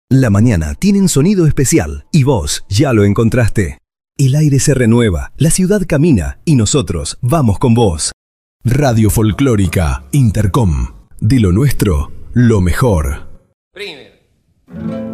La mañana tiene un sonido especial y vos ya lo encontraste. El aire se renueva, la ciudad camina y nosotros vamos con vos. Radio Folclórica Intercom. De lo nuestro, lo mejor. Primero.